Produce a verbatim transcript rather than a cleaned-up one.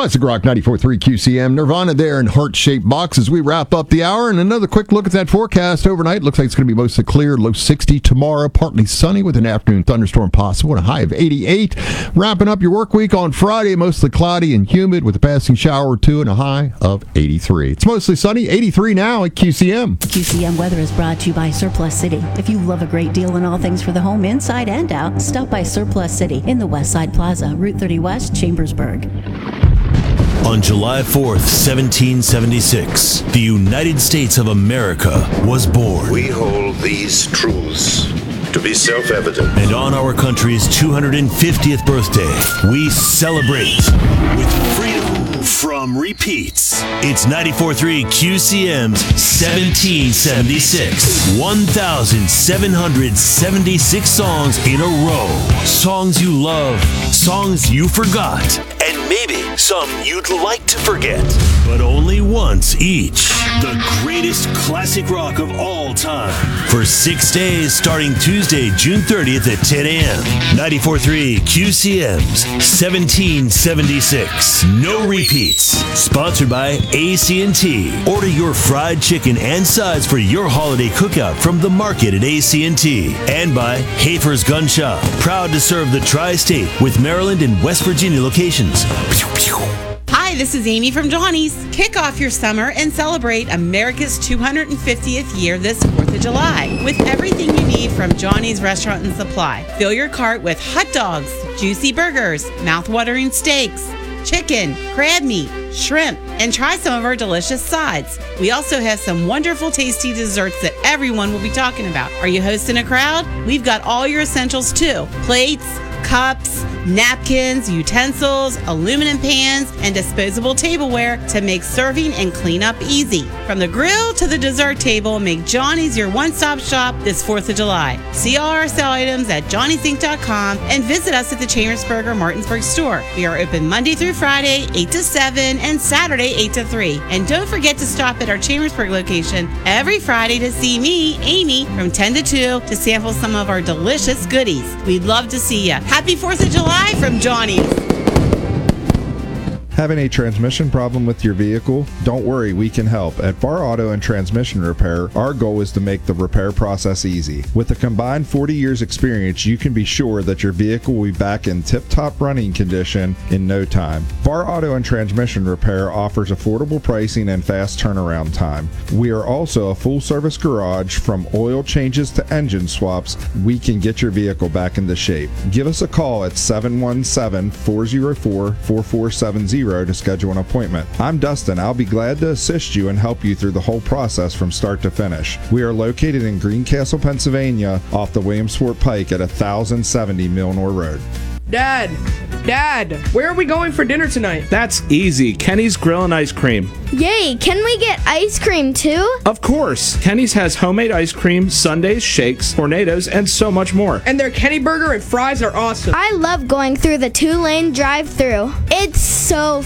Classic Rock ninety-four point three Q C M. Nirvana there in heart-shaped box as we wrap up the hour. And another quick look at that forecast overnight. Looks like it's going to be mostly clear, low sixty tomorrow, partly sunny with an afternoon thunderstorm possible and a high of eighty-eight. Wrapping up your work week on Friday, mostly cloudy and humid with a passing shower or two and a high of eighty-three. It's mostly sunny, eighty-three now at Q C M. Q C M weather is brought to you by Surplus City. If you love a great deal on all things for the home, inside and out, stop by Surplus City in the West Side Plaza, Route thirty West, Chambersburg. On July fourth, seventeen seventy-six, the United States of America was born. We hold these truths to be self-evident. And on our country's two hundred fiftieth birthday, we celebrate with freedom from repeats. It's ninety-four point three Q C M's seventeen seventy-six. one thousand seven hundred seventy-six songs in a row. Songs you love, songs you forgot, and maybe some you'd like to forget. But only once each. The greatest classic rock of all time. For six days starting Tuesday, June thirtieth at ten a.m. ninety-four point three Q C M's seventeen seventy-six. No repeats. Sponsored by A C and T. Order your fried chicken and sides for your holiday cookout from the market at A C and T. And by Hafer's Gun Shop. Proud to serve the tri-state with Maryland and West Virginia locations. Pew, pew. Hi, this is Amy from Johnny's. Kick off your summer and celebrate America's two hundred fiftieth year this fourth of July with everything you need from Johnny's Restaurant and Supply. Fill your cart with hot dogs, juicy burgers, mouth-watering steaks, chicken, crab meat, shrimp, and try some of our delicious sides. We also have some wonderful tasty desserts that everyone will be talking about. Are you hosting a crowd? We've got all your essentials too. Plates, cups, napkins, utensils, aluminum pans, and disposable tableware to make serving and cleanup easy. From the grill to the dessert table, make Johnny's your one-stop shop this fourth of July. See all our sale items at johnny's inc dot com and visit us at the Chambersburg or Martinsburg store. We are open Monday through Friday, eight to seven, and Saturday, eight to three. And don't forget to stop at our Chambersburg location every Friday to see me, Amy, from ten to two to sample some of our delicious goodies. We'd love to see you. Happy fourth of July from Johnny's. Having a transmission problem with your vehicle? Don't worry, we can help. At Bar Auto and Transmission Repair, our goal is to make the repair process easy. With a combined forty years experience, you can be sure that your vehicle will be back in tip-top running condition in no time. Bar Auto and Transmission Repair offers affordable pricing and fast turnaround time. We are also a full-service garage. From oil changes to engine swaps, we can get your vehicle back into shape. Give us a call at seven one seven, four zero four, four four seven zero to schedule an appointment. I'm Dustin. I'll be glad to assist you and help you through the whole process from start to finish. We are located in Greencastle, Pennsylvania, off the Williamsport Pike at one thousand seventy Milnor Road. Dad! Dad! Where are we going for dinner tonight? That's easy. Kenny's Grill and Ice Cream. Yay! Can we get ice cream too? Of course. Kenny's has homemade ice cream, sundaes, shakes, tornadoes, and so much more. And their Kenny burger and fries are awesome. I love going through the two-lane drive-thru. It's so